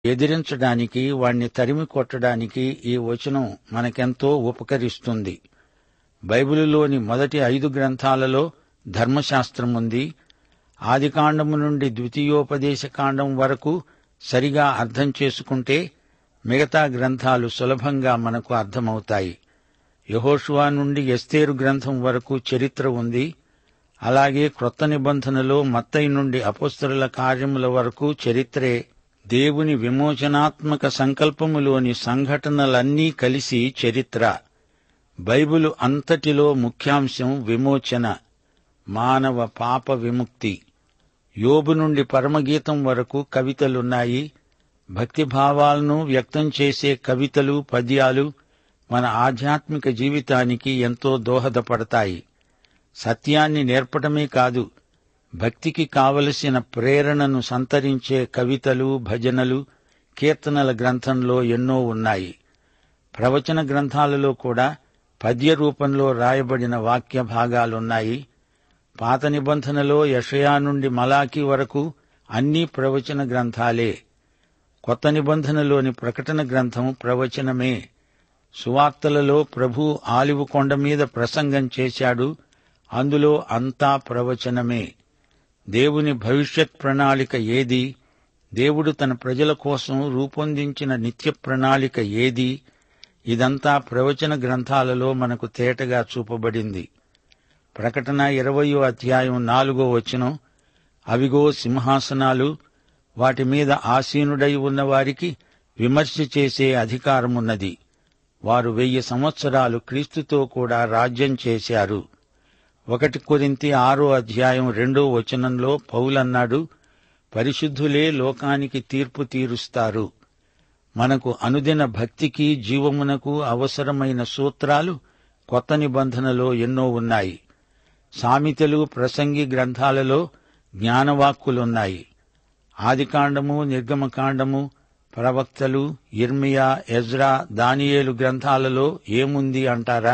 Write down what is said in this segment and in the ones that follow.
ఎదిరించడానికి, వాణ్ణి తరిమి కొట్టడానికి ఈ వచనం మనకెంతో ఉపకరిస్తుంది. బైబిలులోని మొదటి 5 గ్రంథాలలో ధర్మశాస్త్రముంది. ఆదికాండము నుండి ద్వితీయోపదేశకాండం వరకు సరిగా అర్థం చేసుకుంటే మిగతా గ్రంథాలు సులభంగా మనకు అర్థమవుతాయి. యెహోషువ నుండి ఎస్తేరు గ్రంథం వరకు చరిత్ర ఉంది. అలాగే క్రొత్త నిబంధనలో మత్తయి నుండి అపోస్తలుల కార్యముల వరకు చరిత్రే. దేవుని విమోచనాత్మక సంకల్పములోని సంఘటనలన్నీ కలిసి చరిత్ర. బైబిలు అంతటిలో ముఖ్యాంశం విమోచన, మానవ పాప విముక్తి. యోబు నుండి పరమగీతం వరకు కవితలున్నాయి. భక్తిభావాలను వ్యక్తం చేసే కవితలు, పద్యాలు మన ఆధ్యాత్మిక జీవితానికి ఎంతో దోహదపడతాయి. సత్యాన్ని నేర్పడమే కాదు, భక్తికి కావలసిన ప్రేరణను సంతరించే కవితలు, భజనలు, కీర్తనల గ్రంథంలో ఎన్నో ఉన్నాయి. ప్రవచన గ్రంథాలలో కూడా పద్య రూపంలో రాయబడిన వాక్య భాగాలున్నాయి. పాత నిబంధనలో యెషయా నుండి మలాకీ వరకు అన్నీ ప్రవచన గ్రంథాలే. కొత్త నిబంధనలోని ప్రకటన గ్రంథం ప్రవచనమే. సువార్తలలో ప్రభు ఆలివ్ కొండ మీద ప్రసంగం చేశాడు. అందులో అంతా ప్రవచనమే. దేవుని భవిష్యత్ ప్రణాళిక ఏది? దేవుడు తన ప్రజల కోసం రూపొందించిన నిత్య ప్రణాళిక ఏది? ఇదంతా ప్రవచన గ్రంథాలలో మనకు తేటగా చూపబడింది. ప్రకటన 20వ అధ్యాయం 4వ వచనం, అవిగో సింహాసనాలు, వాటి మీద ఆసీనుడై ఉన్నవారికి విమర్శ చేసే అధికారమున్నది. వారు 1000 సంవత్సరాలు క్రీస్తుతో కూడా రాజ్యం చేశారు. 1 కొరింథీ 6వ అధ్యాయం 2వ వచనంలో పౌలన్నాడు, పరిశుద్ధులే లోకానికి తీర్పు తీరుస్తారు. మనకు అనుదిన భక్తికి, జీవమునకు అవసరమైన సూత్రాలు కొత్త నిబంధనలో ఎన్నో ఉన్నాయి. సామెతలు, ప్రసంగి గ్రంథాలలో జ్ఞానవాక్కులున్నాయి. ఆదికాండము, నిర్గమకాండము, ప్రవక్తలు, యిర్మీయా, ఎజ్రా, దానియేలు గ్రంథాలలో ఏముంది అంటారా?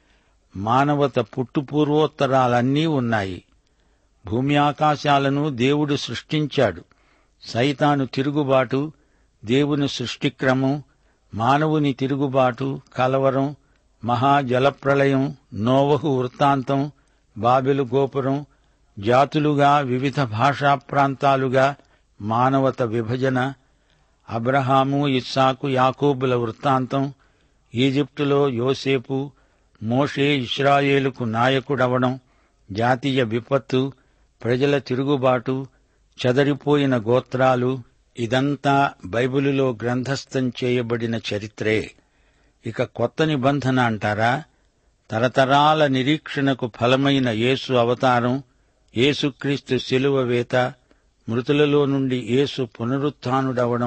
మానవత పుట్టుపూర్వోత్తరాలన్నీ ఉన్నాయి. భూమి ఆకాశాలను దేవుడు సృష్టించాడు. సైతాను తిరుగుబాటు, దేవుని సృష్టిక్రమం, మానవుని తిరుగుబాటు, కలవరం, మహాజలప్రళయం, నోవహు వృత్తాంతం, బాబెలు గోపురం, జాతులుగా వివిధ భాషా ప్రాంతాలుగా మానవత విభజన, అబ్రహాము, ఇస్సాకు, యాకోబుల వృత్తాంతం, ఈజిప్టులో యోసేపు, మోషే ఇశ్రాయేలుకు నాయకుడవడం, జాతీయ విపత్తు, ప్రజల తిరుగుబాటు, చెదరిపోయిన గోత్రాలు, ఇదంతా బైబిలులో గ్రంథస్థం చేయబడిన చరిత్రే. ఇక కొత్త నిబంధన అంటారా? తరతరాల నిరీక్షణకు ఫలమైన యేసు అవతారం, యేసుక్రీస్తు శిలువ వేత, మృతులలో నుండి యేసు పునరుత్థానుడవడం,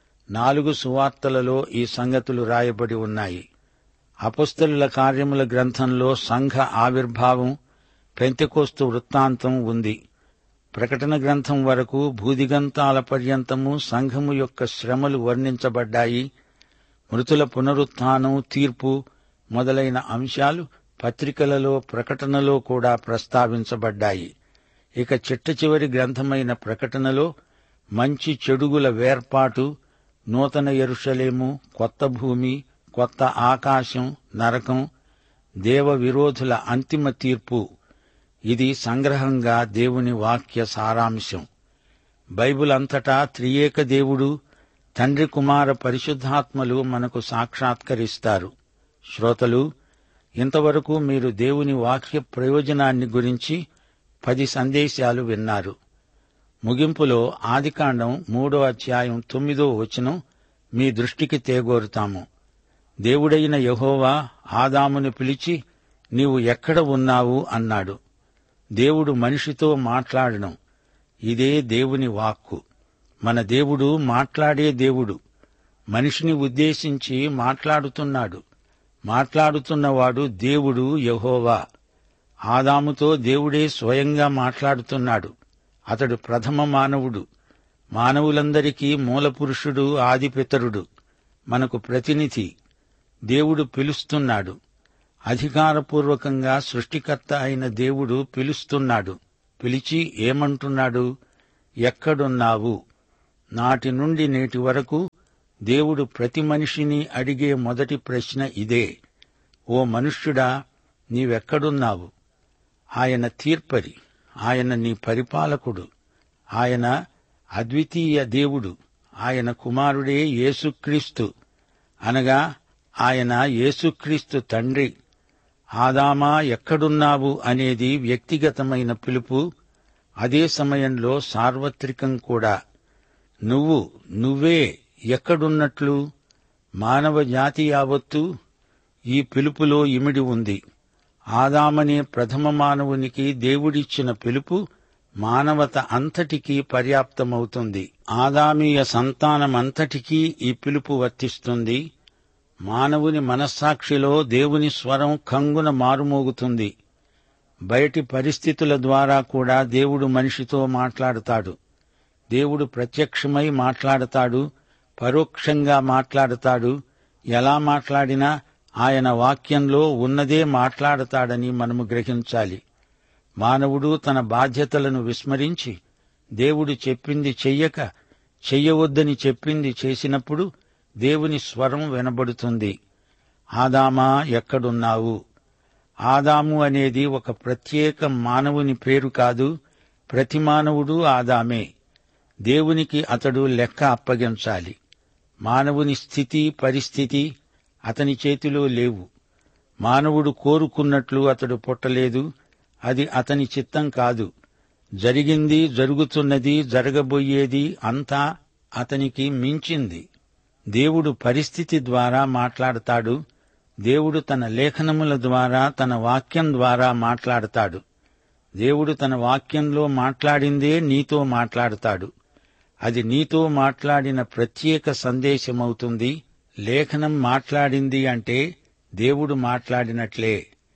4 సువార్తలలో ఈ సంగతులు రాయబడి ఉన్నాయి. అపొస్తలుల కార్యముల గ్రంథంలో సంఘ ఆవిర్భావం, పెంతెకోస్తు వృత్తాంతం ఉంది. ప్రకటన గ్రంథం వరకు భూదిగంతాల పర్యంతము సంఘము యొక్క శ్రమలు వర్ణించబడ్డాయి. మృతుల పునరుత్థానం, తీర్పు మొదలైన అంశాలు పత్రికలలో, ప్రకటనలో కూడా ప్రస్తావించబడ్డాయి. ఇక చిట్టచివరి గ్రంథమైన ప్రకటనలో మంచి చెడుగుల వేర్పాటు, నూతన యెరూషలేము, కొత్త భూమి, కొత్త ఆకాశం, నరకం, దేవ విరోధుల అంతిమ తీర్పు, ఇది సంగ్రహంగా దేవుని వాక్య సారాంశం. బైబిల్ అంతటా త్రియేక దేవుడు, తండ్రి, కుమార, పరిశుద్ధాత్మలు మనకు సాక్షాత్కరిస్తారు. శ్రోతలు, ఇంతవరకు మీరు దేవుని వాక్య ప్రయోజనాన్ని గురించి 10 సందేశాలు విన్నారు. ముగింపులో ఆదికాండం 3వ అధ్యాయం 9వ వచనం మీ దృష్టికి తేగోరుతాము. దేవుడైన యెహోవా ఆదామును పిలిచి, నీవు ఎక్కడ ఉన్నావు అన్నాడు. దేవుడు మనిషితో మాట్లాడడం, ఇదే దేవుని వాక్కు. మన దేవుడు మాట్లాడే దేవుడు. మనిషిని ఉద్దేశించి మాట్లాడుతున్నాడు. మాట్లాడుతున్నవాడు దేవుడు యెహోవా. ఆదాముతో దేవుడే స్వయంగా మాట్లాడుతున్నాడు. అతడు ప్రథమ మానవుడు, మానవులందరికీ మూలపురుషుడు, ఆదిపితరుడు, మనకు ప్రతినిధి. దేవుడు పిలుస్తున్నాడు. అధికారపూర్వకంగా సృష్టికర్త అయిన దేవుడు పిలుస్తున్నాడు. పిలిచి ఏమంటున్నాడు? ఎక్కడున్నావు? నాటి నుండి నేటి వరకు దేవుడు ప్రతి మనిషిని అడిగే మొదటి ప్రశ్న ఇదే: ఓ మనుష్యుడా, నీవెక్కడున్నావు? ఆయన తీర్పరి, ఆయన నీ పరిపాలకుడు, ఆయన అద్వితీయ దేవుడు, ఆయన కుమారుడే యేసుక్రీస్తు, అనగా ఆయన యేసుక్రీస్తు తండ్రి. ఆదామా, ఎక్కడున్నావు అనేది వ్యక్తిగతమైన పిలుపు, అదే సమయంలో సార్వత్రికం కూడా. నువ్వే ఎక్కడున్నట్లు? మానవ జాతి యావత్తు ఈ పిలుపులో ఇమిడి ఉంది. ఆదామనే ప్రథమ మానవునికి దేవుడిచ్చిన పిలుపు మానవత అంతటికీ పర్యాప్తమవుతుంది. ఆదామీయ సంతానమంతటికీ ఈ పిలుపు వర్తిస్తుంది. మానవుని మనస్సాక్షిలో దేవుని స్వరం కంగున మారుమోగుతుంది. బయటి పరిస్థితుల ద్వారా కూడా దేవుడు మనిషితో మాట్లాడతాడు. దేవుడు ప్రత్యక్షమై మాట్లాడతాడు, పరోక్షంగా మాట్లాడతాడు. ఎలా మాట్లాడినా ఆయన వాక్యంలో ఉన్నదే మాట్లాడతాడని మనము గ్రహించాలి. మానవుడు తన బాధ్యతలను విస్మరించి దేవుడు చెప్పింది చెయ్యక, చెయ్యవద్దని చెప్పింది చేసినప్పుడు దేవుని స్వరం వినబడుతుంది. ఆదామా, ఎక్కడున్నావు? ఆదాము అనేది ఒక ప్రత్యేక మానవుని పేరు కాదు. ప్రతి మానవుడు ఆదామే. దేవునికి అతడు లెక్క అప్పగించాలి. మానవుని స్థితి, పరిస్థితి అతని చేతిలో లేవు. మానవుడు కోరుకున్నట్లు అతడు పుట్టలేదు. అది అతని చిత్తం కాదు. జరిగింది, జరుగుతున్నది, జరగబోయేది అంతా అతనికి మించింది. దేవుడు పరిస్థితి ద్వారా మాట్లాడతాడు. దేవుడు తన లేఖనముల ద్వారా, తన వాక్యం ద్వారా మాట్లాడతాడు. దేవుడు తన వాక్యంలో మాట్లాడిందే నీతో మాట్లాడతాడు. అది నీతో మాట్లాడిన ప్రత్యేక సందేశమవుతుంది. లేఖనం మాట్లాడింది అంటే దేవుడు మాట్లాడినట్లే.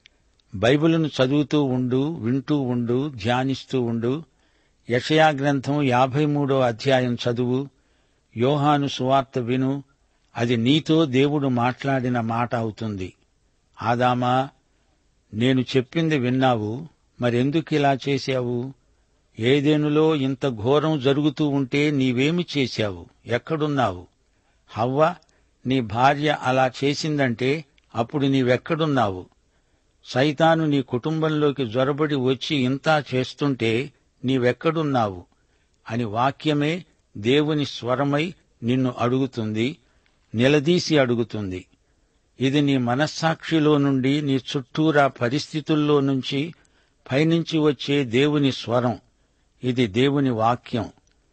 బైబిలును చదువుతూ ఉండు, వింటూ ఉండు, ధ్యానిస్తూ ఉండు. యెషయా గ్రంథం 53వ అధ్యాయం చదువు. యోహాను సువార్త విను. అది నీతో దేవుడు మాట్లాడిన మాట అవుతుంది. ఆదామా, నేను చెప్పింది విన్నావు, మరెందుకిలా చేశావు? ఏదెనులో ఇంత ఘోరం జరుగుతూ ఉంటే నీవేమి చేశావు? ఎక్కడున్నావు? హవ్వ, నీ భార్య అలా చేసిందంటే అప్పుడు నీవెక్కడున్నావు? సైతాను నీ కుటుంబంలోకి జొరబడి వచ్చి ఇంతా చేస్తుంటే నీవెక్కడున్నావు అని వాక్యమే దేవుని స్వరమై నిన్ను అడుగుతుంది, నిలదీసి అడుగుతుంది. ఇది నీ మనస్సాక్షిలో నుండి, నీ చుట్టూరా పరిస్థితుల్లో నుంచి, పైనుంచి వచ్చే దేవుని స్వరం. ఇది దేవుని వాక్యం.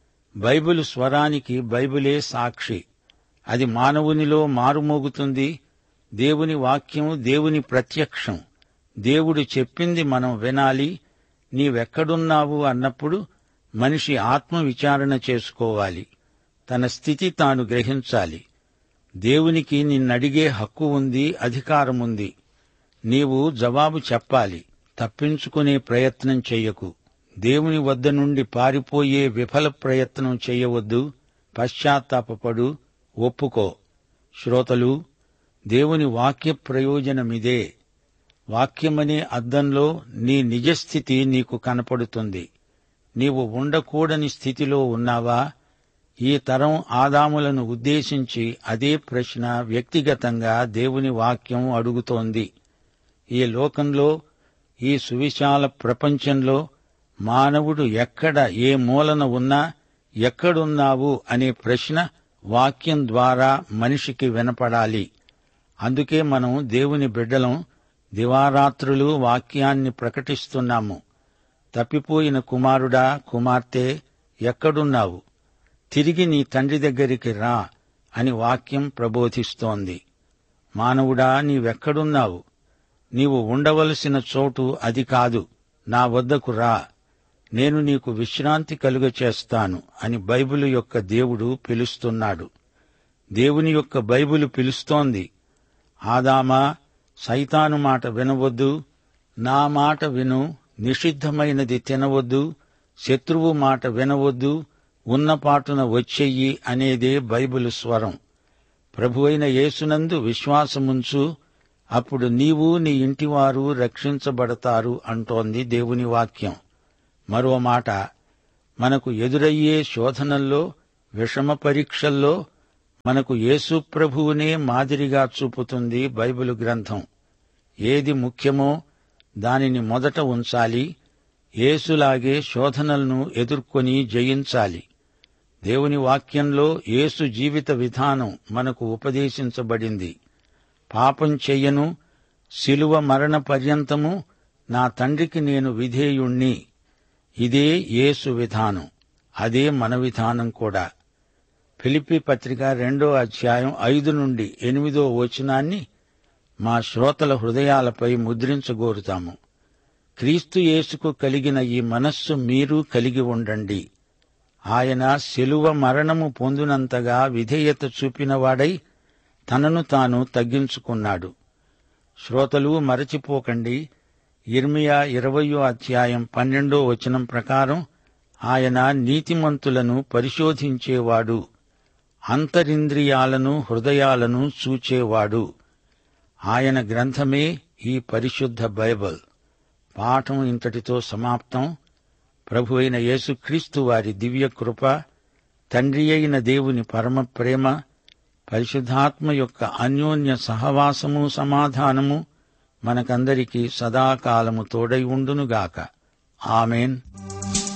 బైబిలు స్వరానికి బైబిలే సాక్షి. అది మానవునిలో మారుమోగుతుంది. దేవుని వాక్యం దేవుని ప్రత్యక్షం. దేవుడు చెప్పింది మనం వినాలి. నీవెక్కడున్నావు అన్నప్పుడు మనిషి ఆత్మ విచారణ చేసుకోవాలి. తన స్థితి తాను గ్రహించాలి. దేవునికి నిన్నడిగే హక్కు ఉంది, అధికారముంది. నీవు జవాబు చెప్పాలి. తప్పించుకునే ప్రయత్నం చెయ్యకు. దేవుని వద్ద నుండి పారిపోయే విఫల ప్రయత్నం చెయ్యవద్దు. పశ్చాత్తాపపడు, ఒప్పుకో. శ్రోతలు, దేవుని వాక్య ప్రయోజనమిదే. వాక్యమనే అద్దంలో నీ నిజస్థితి నీకు కనపడుతుంది. నీవు ఉండకూడని స్థితిలో ఉన్నావా? ఈ తరం ఆదాములను ఉద్దేశించి అదే ప్రశ్న వ్యక్తిగతంగా దేవుని వాక్యం అడుగుతోంది. ఈ లోకంలో, ఈ సువిశాల ప్రపంచంలో మానవుడు ఎక్కడ, ఏ మూలన ఉన్నా ఎక్కడున్నావు అనే ప్రశ్న వాక్యం ద్వారా మనిషికి వినపడాలి. అందుకే మనం దేవుని బిడ్డలం దివారాత్రులు వాక్యాన్ని ప్రకటిస్తున్నాము. తప్పిపోయిన కుమారుడా, కుమార్తె, ఎక్కడున్నావు? తిరిగి నీ తండ్రి దగ్గరికి రా అని వాక్యం ప్రబోధిస్తోంది. మానవుడా, నీవెక్కడున్నావు? నీవు ఉండవలసిన చోటు అది కాదు. నా వద్దకు రా, నేను నీకు విశ్రాంతి కలుగచేస్తాను అని బైబిలు యొక్క దేవుడు పిలుస్తున్నాడు. దేవుని యొక్క బైబిలు పిలుస్తోంది. ఆదామా, సైతాను మాట వినవద్దు, నా మాట విను. నిషిద్ధమైనది తినవద్దు, శత్రువు మాట వినవద్దు, ఉన్నపాటున వచ్చెయ్యి అనేదే బైబిలు స్వరం. ప్రభువైన యేసునందు విశ్వాసముంచు, అప్పుడు నీవు నీ ఇంటివారు రక్షించబడతారు అంటోంది దేవుని వాక్యం. మరో మాట, మనకు ఎదురయ్యే శోధనల్లో విషమ పరీక్షల్లో మనకు యేసు ప్రభువునే మాదిరిగా చూపుతుంది బైబిలు గ్రంథం. ఏది ముఖ్యమో దానిని మొదట ఉంచాలి. యేసులాగే శోధనలను ఎదుర్కొని జయించాలి. దేవుని వాక్యంలో యేసు జీవిత విధానం మనకు ఉపదేశించబడింది. పాపం చెయ్యను, శిలువ మరణ పర్యంతము నా తండ్రికి నేను విధేయుణ్ణి. ఇదే యేసు విధానం. అదే మన విధానం కూడా. ఫిలిప్పీ పత్రిక 2వ అధ్యాయం 5 నుండి 8వ వచనాన్ని మా శ్రోతల హృదయాలపై ముద్రించగోరుతాము. క్రీస్తు యేసుకు కలిగిన ఈ మనస్సు మీరు కలిగి ఉండండి. ఆయన శిలువ మరణము పొందినంతగా విధేయత చూపినవాడై తనను తాను తగ్గించుకున్నాడు. శ్రోతలు మరచిపోకండి, యిర్మీయా 20వ అధ్యాయం 12వ వచనం ప్రకారం ఆయన నీతిమంతులను పరిశోధించేవాడు, అంతరింద్రియాలను హృదయాలను చూచేవాడు. ఆయన గ్రంథమే ఈ పరిశుద్ధ బైబిల్. పాఠం ఇంతటితో సమాప్తం. ప్రభువైన యేసుక్రీస్తు వారి దివ్య కృప, తండ్రి అయిన దేవుని పరమ ప్రేమ, పరిశుద్ధాత్మ యొక్క అన్యోన్య సహవాసము సమాధానము మనకందరికీ సదాకాలము తోడై ఉండునుగాక. ఆమేన్.